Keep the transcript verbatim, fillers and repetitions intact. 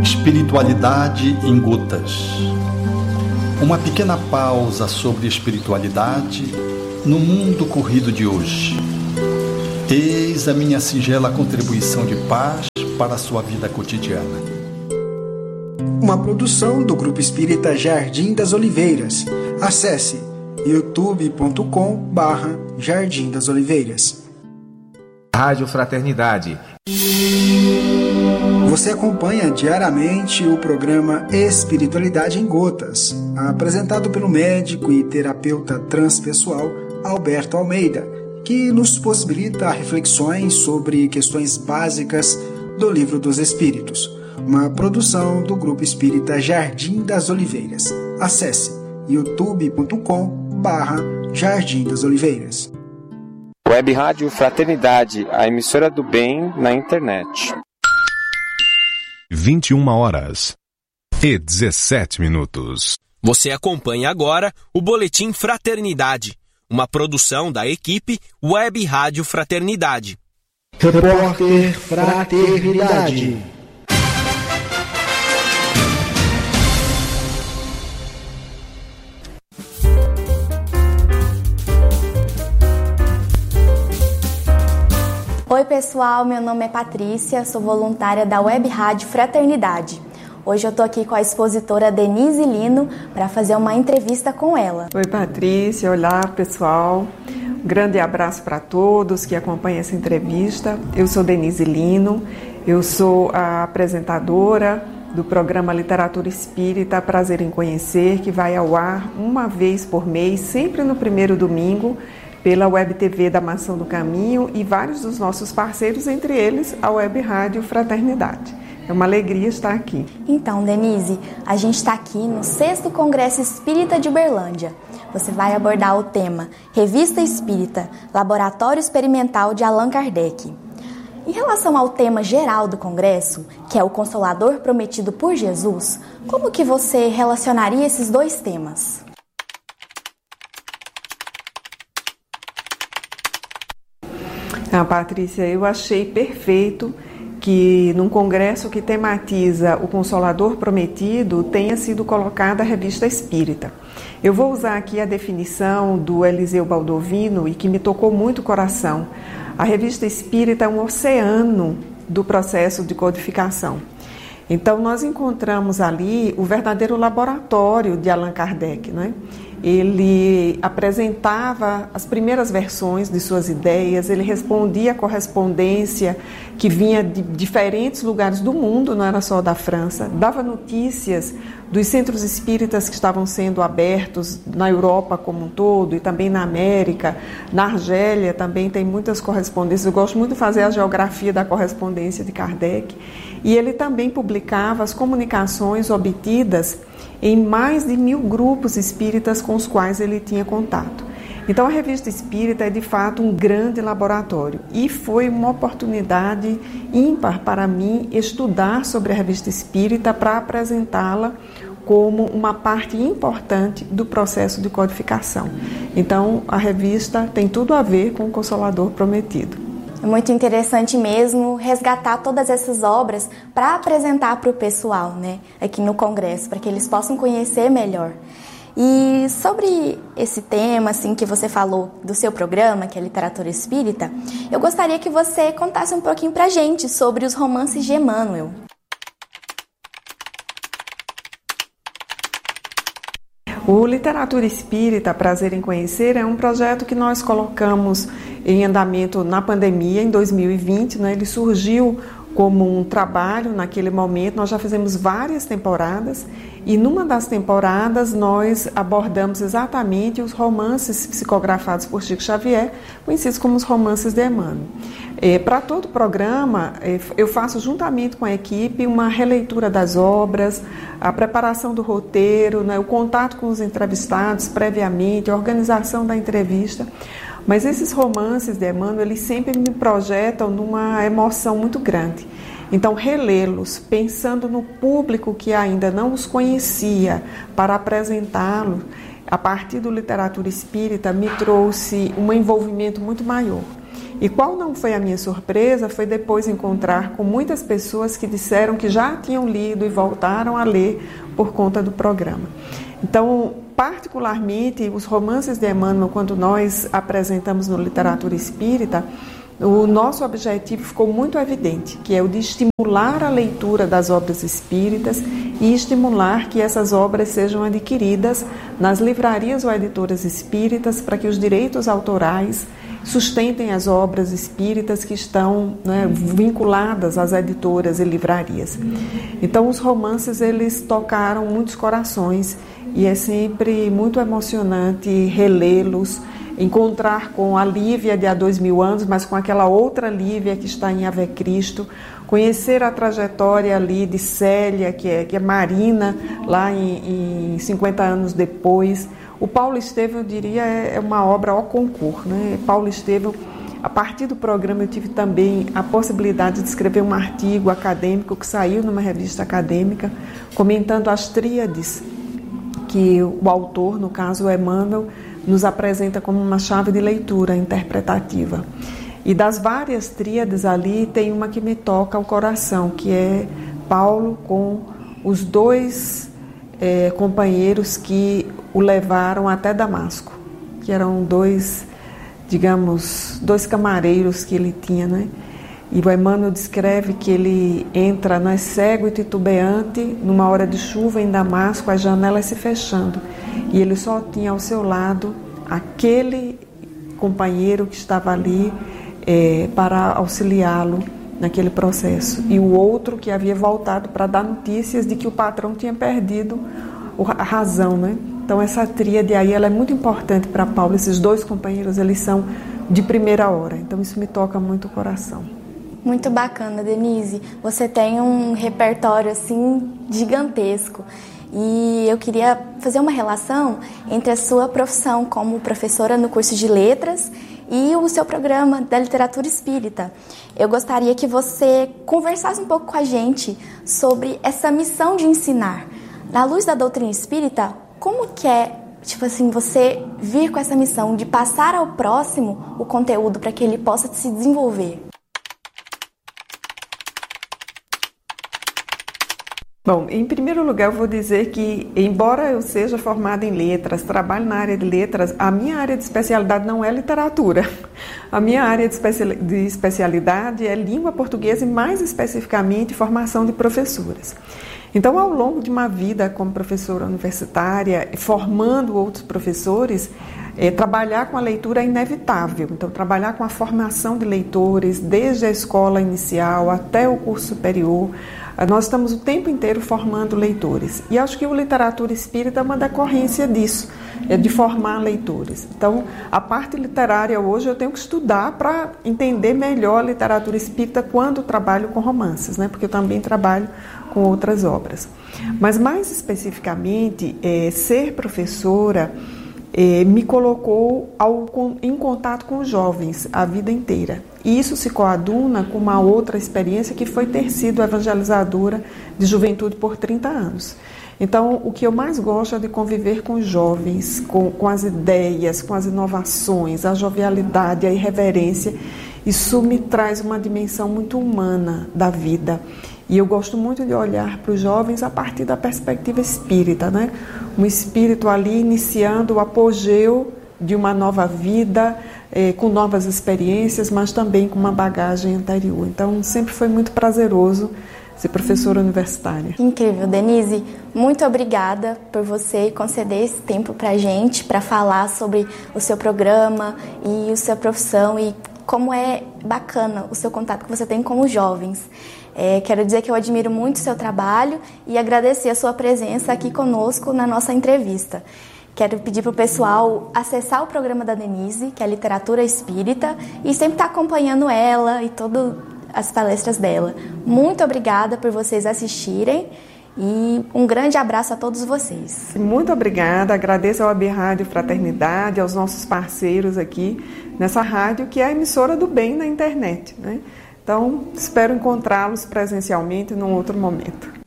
Espiritualidade em gotas. Uma pequena pausa sobre espiritualidade no mundo corrido de hoje. Eis a minha singela contribuição de paz para a sua vida cotidiana. Uma produção do Grupo Espírita Jardim das Oliveiras. Acesse youtube ponto com barra Jardim das Oliveiras. Rádio Fraternidade. Você acompanha diariamente o programa Espiritualidade em Gotas, apresentado pelo médico e terapeuta transpessoal Alberto Almeida, que nos possibilita reflexões sobre questões básicas do Livro dos Espíritos, uma produção do Grupo Espírita Jardim das Oliveiras. Acesse youtube ponto com barra Jardim das Oliveiras. Web Rádio Fraternidade, a emissora do bem na internet. vinte e uma horas e dezessete minutos. Você acompanha agora o Boletim Fraternidade, uma produção da equipe Web Rádio Fraternidade. Repórter Fraternidade. Oi pessoal, meu nome é Patrícia, sou voluntária da Web Rádio Fraternidade. Hoje eu tô aqui com a expositora Denise Lino para fazer uma entrevista com ela. Oi Patrícia, olá pessoal, um grande abraço para todos que acompanham essa entrevista. Eu sou Denise Lino, eu sou a apresentadora do programa Literatura Espírita Prazer em Conhecer, que vai ao ar uma vez por mês, sempre no primeiro domingo, pela Web T V da Mansão do Caminho e vários dos nossos parceiros, entre eles a Web Rádio Fraternidade. É uma alegria estar aqui. Então, Denise, a gente está aqui no sexto Congresso Espírita de Uberlândia. Você vai abordar o tema Revista Espírita, Laboratório Experimental de Allan Kardec. Em relação ao tema geral do Congresso, que é o Consolador Prometido por Jesus, como que você relacionaria esses dois temas? Ah, Patrícia, eu achei perfeito que num congresso que tematiza o Consolador Prometido tenha sido colocada a Revista Espírita. Eu vou usar aqui a definição do Eliseu Baldovino e que me tocou muito o coração. A Revista Espírita é um oceano do processo de codificação. Então nós encontramos ali o verdadeiro laboratório de Allan Kardec, né? Ele apresentava as primeiras versões de suas ideias, ele respondia a correspondência que vinha de diferentes lugares do mundo, não era só da França, dava notícias dos centros espíritas que estavam sendo abertos na Europa como um todo e também na América, na Argélia também tem muitas correspondências. Eu gosto muito de fazer a geografia da correspondência de Kardec. E ele também publicava as comunicações obtidas em mais de mil grupos espíritas com os quais ele tinha contato. Então a Revista Espírita é de fato um grande laboratório e foi uma oportunidade ímpar para mim estudar sobre a Revista Espírita para apresentá-la como uma parte importante do processo de codificação. Então a revista tem tudo a ver com o Consolador Prometido. É muito interessante mesmo resgatar todas essas obras para apresentar para o pessoal, né, aqui no Congresso, para que eles possam conhecer melhor. E sobre esse tema assim, que você falou do seu programa, que é Literatura Espírita, eu gostaria que você contasse um pouquinho para a gente sobre os romances de Emmanuel. O Literatura Espírita Prazer em Conhecer é um projeto que nós colocamos em andamento na pandemia, em dois mil e vinte, né? Ele surgiu como um trabalho naquele momento, nós já fizemos várias temporadas e numa das temporadas nós abordamos exatamente os romances psicografados por Chico Xavier, conhecidos como os romances de Emmanuel. É, para todo o programa, é, eu faço juntamente com a equipe uma releitura das obras, a preparação do roteiro, né, o contato com os entrevistados previamente, a organização da entrevista. Mas esses romances de Emmanuel, eles sempre me projetam numa emoção muito grande. Então, relê-los, pensando no público que ainda não os conhecia, para apresentá-los, a partir do Literatura Espírita, me trouxe um envolvimento muito maior. E qual não foi a minha surpresa foi depois encontrar com muitas pessoas que disseram que já tinham lido e voltaram a ler por conta do programa. Então, particularmente, os romances de Emmanuel, quando nós apresentamos no Literatura Espírita, o nosso objetivo ficou muito evidente, que é o de estimular a leitura das obras espíritas e estimular que essas obras sejam adquiridas nas livrarias ou editoras espíritas para que os direitos autorais sustentem as obras espíritas que estão, né, vinculadas às editoras e livrarias. Então, os romances, eles tocaram muitos corações e é sempre muito emocionante relê-los, encontrar com a Lívia de há dois mil anos, mas com aquela outra Lívia que está em Ave Cristo, conhecer a trajetória ali de Célia, que é, que é Marina, lá em, em cinquenta anos depois. O Paulo Estevam, eu diria, é uma obra ao concurso, né? Paulo Estevam, a partir do programa eu tive também a possibilidade de escrever um artigo acadêmico que saiu numa revista acadêmica, comentando as tríades que o autor, no caso o Emmanuel, nos apresenta como uma chave de leitura interpretativa. E das várias tríades ali, tem uma que me toca o coração, que é Paulo com os dois é, companheiros que o levaram até Damasco, que eram dois, digamos, dois camareiros que ele tinha, né? E o Emmanuel descreve que ele entra, né, cego e titubeante, numa hora de chuva em Damasco, as janelas se fechando. E ele só tinha ao seu lado aquele companheiro que estava ali é, para auxiliá-lo naquele processo. E o outro que havia voltado para dar notícias de que o patrão tinha perdido a razão, né? Então essa tríade aí, ela é muito importante para Paulo. Esses dois companheiros, eles são de primeira hora. Então isso me toca muito o coração. Muito bacana, Denise. Você tem um repertório assim gigantesco. E eu queria fazer uma relação entre a sua profissão como professora no curso de letras e o seu programa da literatura espírita. Eu gostaria que você conversasse um pouco com a gente sobre essa missão de ensinar. Na luz da doutrina espírita, como que é, tipo assim, você vir com essa missão de passar ao próximo o conteúdo para que ele possa se desenvolver? Bom, em primeiro lugar eu vou dizer que, embora eu seja formada em letras, trabalho na área de letras, a minha área de especialidade não é literatura. A minha área de especialidade é língua portuguesa e, mais especificamente, formação de professoras. Então, ao longo de uma vida como professora universitária, formando outros professores, é, trabalhar com a leitura é inevitável. Então, trabalhar com a formação de leitores, desde a escola inicial até o curso superior, nós estamos o tempo inteiro formando leitores. E acho que o Literatura Espírita é uma decorrência disso, é de formar leitores. Então, a parte literária hoje eu tenho que estudar para entender melhor a literatura espírita quando trabalho com romances, né? Porque eu também trabalho com outras obras. Mas, mais especificamente, é, ser professora é, me colocou ao, em contato com os jovens a vida inteira. E isso se coaduna com uma outra experiência que foi ter sido evangelizadora de juventude por trinta anos. Então, o que eu mais gosto é de conviver com os jovens, com, com as ideias, com as inovações, a jovialidade, a irreverência. Isso me traz uma dimensão muito humana da vida. E eu gosto muito de olhar para os jovens a partir da perspectiva espírita, né? Um espírito ali iniciando o apogeu de uma nova vida, eh, com novas experiências, mas também com uma bagagem anterior. Então, sempre foi muito prazeroso ser professora universitária. Incrível, Denise. Muito obrigada por você conceder esse tempo para a gente, para falar sobre o seu programa e a sua profissão e como é bacana o seu contato que você tem com os jovens. É, quero dizer que eu admiro muito o seu trabalho e agradecer a sua presença aqui conosco na nossa entrevista. Quero pedir para o pessoal acessar o programa da Denise, que é a Literatura Espírita, e sempre estar acompanhando ela e todas as palestras dela. Muito obrigada por vocês assistirem e um grande abraço a todos vocês. Muito obrigada, agradeço ao Web Rádio Fraternidade, aos nossos parceiros aqui nessa rádio, que é a emissora do bem na internet, né? Então, espero encontrá-los presencialmente num outro momento.